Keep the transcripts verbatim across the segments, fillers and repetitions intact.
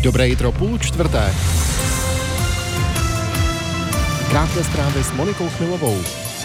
Dobré jitro, půl čtvrté. Krátké zprávy s Monikou Chmilovou.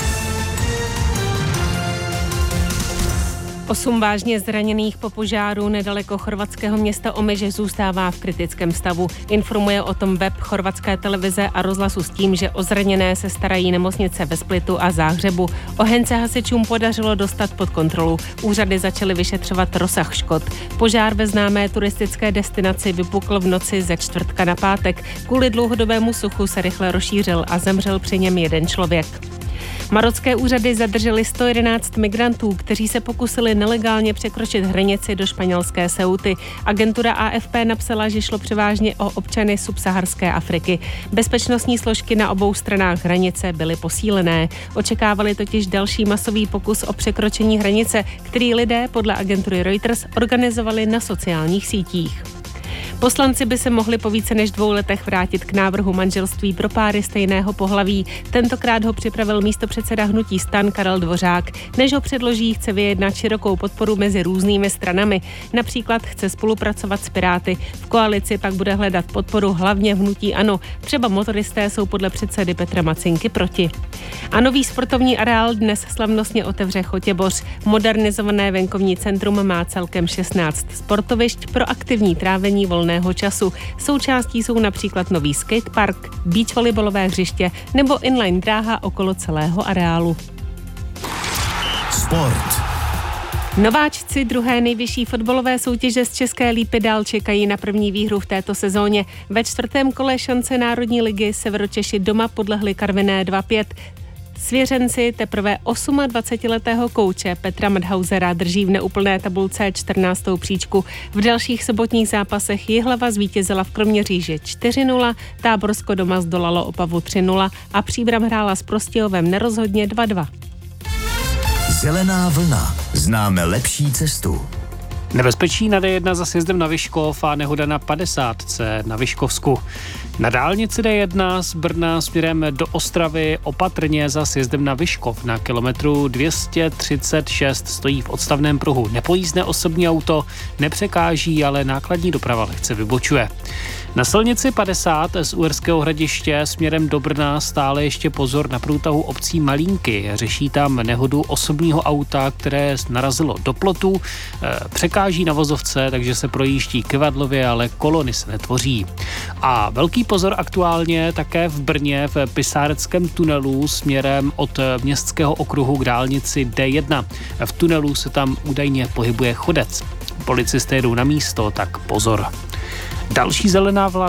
Osm vážně zraněných po požáru nedaleko chorvatského města Omiže zůstává v kritickém stavu. Informuje o tom web chorvatské televize a rozhlasu s tím, že o zraněné se starají nemocnice ve Splitu a Záhřebu. Oheň se hasičům podařilo dostat pod kontrolu. Úřady začaly vyšetřovat rozsah škod. Požár ve známé turistické destinaci vypukl v noci ze čtvrtka na pátek. Kvůli dlouhodobému suchu se rychle rozšířil a zemřel při něm jeden člověk. Marocké úřady zadržely sto jedenáct migrantů, kteří se pokusili nelegálně překročit hranici do španělské Ceuty. Agentura A F P napsala, že šlo převážně o občany subsaharské Afriky. Bezpečnostní složky na obou stranách hranice byly posílené. Očekávali totiž další masový pokus o překročení hranice, který lidé podle agentury Reuters organizovali na sociálních sítích. Poslanci by se mohli po více než dvou letech vrátit k návrhu manželství pro páry stejného pohlaví. Tentokrát ho připravil místopředseda hnutí STAN Karel Dvořák. Než ho předloží, chce vyjednat širokou podporu mezi různými stranami. Například chce spolupracovat s Piráty. V koalici pak bude hledat podporu hlavně v hnutí ANO. Třeba motoristé jsou podle předsedy Petra Macinky proti. A nový sportovní areál dnes slavnostně otevře Chotěboř. Modernizované venkovní centrum má celkem šestnáct sportovišť pro aktivní trávení volného času. Součástí jsou například nový skatepark, beach volejbalové hřiště nebo inline dráha okolo celého areálu. Sport. Nováčci druhé nejvyšší fotbalové soutěže z České Lípy dál čekají na první výhru v této sezóně. Ve čtvrtém kole šance Národní ligy Severočeši doma podlehli Karviné dva pět. Svěřenci teprve dvacetiosmiletého kouče Petra Madhausera drží v neúplné tabulce čtrnáctou příčku. V dalších sobotních zápasech Jihlava zvítězila v Kroměříži čtyři nula, Táborsko doma zdolalo Opavu tři nula a Příbram hrála s Prostějovem nerozhodně dva dva. Zelená vlna. Známe lepší cestu. Nebezpečí na D jedna za sjezdem na Vyškov a nehoda na padesátce na Vyškovsku. Na dálnici D jedna z Brna směrem do Ostravy opatrně za sjezdem na Vyškov na kilometru dvě stě třicet šest stojí v odstavném pruhu nepojízdné osobní auto, nepřekáží, ale nákladní doprava lehce vybočuje. Na silnici padesát z Uherského Hradiště směrem do Brna stále ještě pozor na průtahu obcí Malínky. Řeší tam nehodu osobního auta, které narazilo do plotu, překáží na vozovce, takže se projíždí kivadlově, ale kolony se netvoří. A velký pozor aktuálně také v Brně v Pisáreckém tunelu směrem od Městského okruhu k dálnici D jedna. V tunelu se tam údajně pohybuje chodec. Policisté jdou na místo, tak pozor. Další zelená vlna